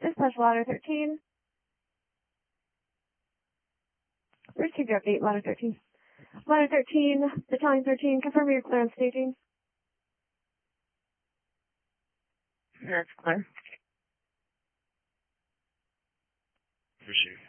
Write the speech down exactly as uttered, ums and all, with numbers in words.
Dispatch ladder thirteen. Received your update, ladder thirteen. Ladder thirteen, battalion thirteen, confirm your clearance staging. That's clear. Appreciate it.